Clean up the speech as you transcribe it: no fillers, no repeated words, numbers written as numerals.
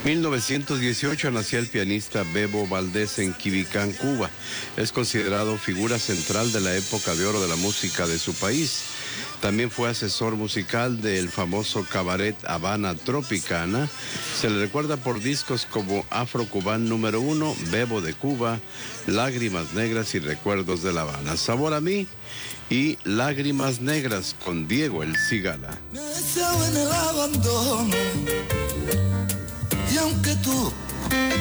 1918 nació el pianista Bebo Valdés en Quibicán, Cuba. Es considerado figura central de la época de oro de la música de su país. También fue asesor musical del famoso cabaret Habana Tropicana. Se le recuerda por discos como Afro-Cubán número 1, Bebo de Cuba, Lágrimas Negras y Recuerdos de La Habana. Sabor a mí y Lágrimas Negras con Diego El Cigala. Me deseo en el abandono, y aunque tú